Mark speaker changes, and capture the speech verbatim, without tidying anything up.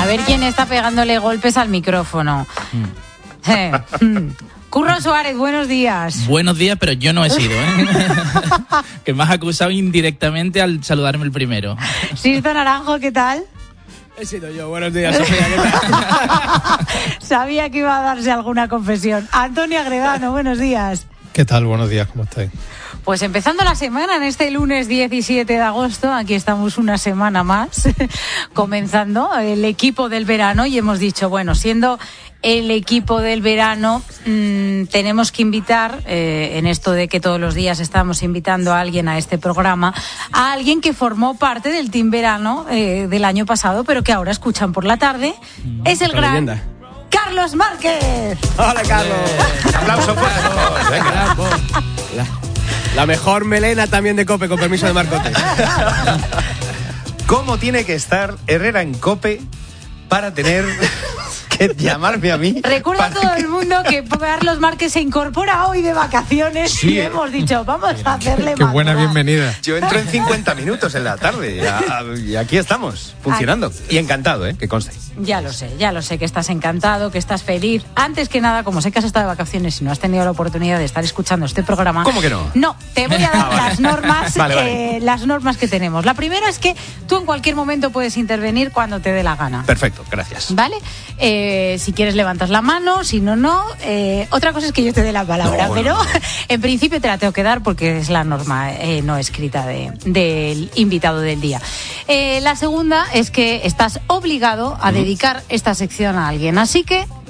Speaker 1: A ver quién está pegándole golpes al micrófono. Mm. Eh, mm. Curro Suárez, buenos días.
Speaker 2: Buenos días, pero yo no he sido, ¿eh? Que me has acusado indirectamente al saludarme el primero.
Speaker 1: Sisto Naranjo, ¿qué tal?
Speaker 3: He sido yo. Buenos días, Sofía, ¿qué tal?
Speaker 1: Sabía que iba a darse alguna confesión. Antonio Agredano, buenos días.
Speaker 4: ¿Qué tal? Buenos días, ¿cómo estáis?
Speaker 1: Pues empezando la semana en este lunes diecisiete de agosto, aquí estamos una semana más, comenzando el equipo del verano y hemos dicho, bueno, siendo el equipo del verano, mmm, tenemos que invitar, eh, en esto de que todos los días estamos invitando a alguien a este programa, a alguien que formó parte del Team Verano eh, del año pasado, pero que ahora escuchan por la tarde. Mm, es el gran... Leyenda. Carlos Márquez.
Speaker 3: Hola, Carlos. Un aplauso fuerte. Venga, la, la mejor melena también de COPE, con permiso de Marcote.
Speaker 5: ¿Cómo tiene que estar Herrera en COPE para tener que llamarme a mí?
Speaker 1: Recuerda a todo que... el mundo que Carlos Márquez se incorpora hoy de vacaciones, sí, y hemos dicho, vamos a hacerle
Speaker 4: Qué buena bienvenida.
Speaker 5: Yo entro en cincuenta minutos en la tarde y, y aquí estamos, funcionando. Aquí. Y encantado, ¿eh? Que conste.
Speaker 1: Ya lo sé, ya lo sé, que estás encantado, que estás feliz. Antes que nada, como sé que has estado de vacaciones y no has tenido la oportunidad de estar escuchando este programa...
Speaker 5: ¿Cómo que no?
Speaker 1: No, te voy a dar ah, vale. las normas
Speaker 5: vale, vale.
Speaker 1: Eh, las normas que tenemos. La primera es que tú en cualquier momento puedes intervenir cuando te dé la gana.
Speaker 5: Perfecto, gracias.
Speaker 1: ¿Vale? Eh, si quieres levantas la mano, si no, no. Eh, otra cosa es que yo te dé la palabra, no, pero no. En principio te la tengo que dar porque es la norma eh, no escrita de, del invitado del día. Eh, la segunda es que estás obligado a mm. dedicar esta sección a alguien. Así que